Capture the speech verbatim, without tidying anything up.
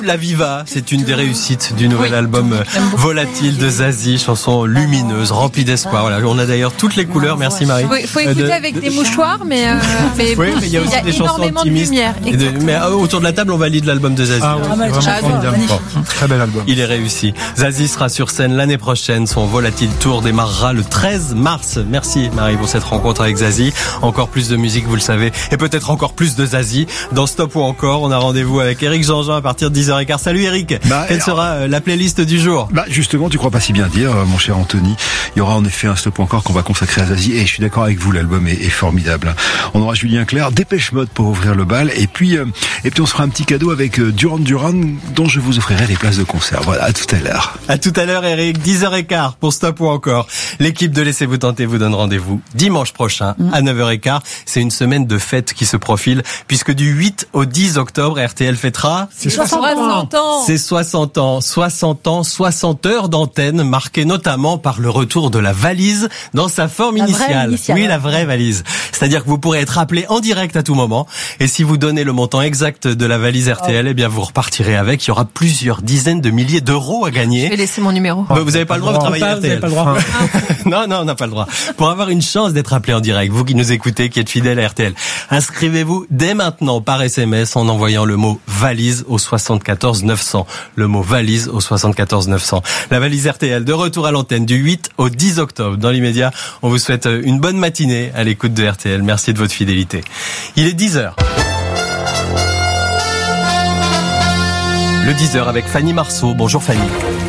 La Viva, c'est une des réussites du nouvel oui, album Volatile de Zazie, chanson lumineuse, remplie d'espoir. Voilà, on a d'ailleurs toutes les couleurs. Merci Marie. Il faut, faut écouter de, avec de... des mouchoirs, mais, euh, mais, oui, mais il y a aussi il y a des chansons optimistes. De de, mais euh, autour de la table, on valide l'album de Zazie. Ah, oui, ah, c'est vraiment formidable. Bon. Très bel album. Il est réussi. Zazie sera sur scène l'année prochaine. Son Volatile Tour démarrera le treize mars. Merci Marie pour cette rencontre avec Zazie. Encore plus de musique, vous le savez, et peut-être encore plus de Zazie. Dans Stop ou encore, on a rendez-vous avec Éric Jean-Jean à partir de dix heures quinze. Salut Éric. Bah, Quelle sera euh, la playlist du jour? Bah justement, tu crois pas si bien dire, mon cher Anthony. Il y aura en effet un Stop ou encore qu'on va consacrer à Zazie. Et je suis d'accord avec vous, l'album est, est formidable. On aura Julien Clerc, Dépêche Mode pour ouvrir le bal. Et puis, euh, et puis on se fera un petit cadeau avec euh, Duran Duran, dont je vous offrirai les places de concert. Voilà, à tout à l'heure. À tout à l'heure Éric, dix heures quinze pour Stop ou encore. L'équipe de Laissez-vous tenter vous donne rendez-vous dimanche prochain à neuf heures quinze. C'est une semaine de fête qui se profile, puisque du huit au dix octobre, R T L fêtera C'est soixante ans. C'est soixante ans. soixante ans, soixante heures d'antenne, marquées notamment par le retour de la valise dans sa forme la initiale. initiale. Oui, la vraie valise. C'est-à-dire que vous pourrez être appelé en direct à tout moment. Et si vous donnez le montant exact de la valise R T L, oh. eh bien, vous repartirez avec. Il y aura plusieurs dizaines de milliers d'euros à gagner. Je vais laisser mon numéro. Bah, vous n'avez pas le droit, vous travaillez à R T L. Vous n'avez pas le droit. non, non, on n'a pas le droit. Pour avoir une chance d'être appelé en direct, vous qui nous écoutez, qui êtes fidèles à R T L, inscrivez-vous dès maintenant par S M S en envoyant le mot valise au soixante-quatorze neuf cents. Le mot valise au soixante-quatorze neuf cents. La valise R T L de retour à l'antenne du huit au dix octobre. Dans l'immédiat, on vous souhaite une bonne matinée à l'écoute de R T L. Merci de votre fidélité. Il est dix heures. Le dix heures avec Fanny Marceau. Bonjour Fanny.